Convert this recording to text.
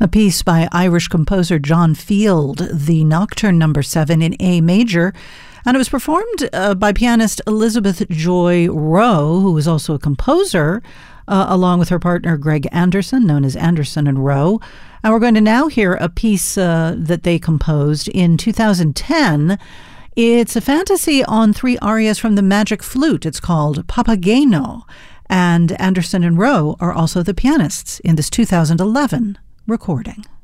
A piece by Irish composer John Field, the Nocturne No. 7 in A major, and it was performed by pianist Elizabeth Joy Rowe, who was also a composer, along with her partner Greg Anderson, known as Anderson and Rowe. And we're going to now hear a piece that they composed in 2010. It's a fantasy on 3 arias from the Magic Flute. It's called Papageno, and Anderson and Rowe are also the pianists in this 2011 recording.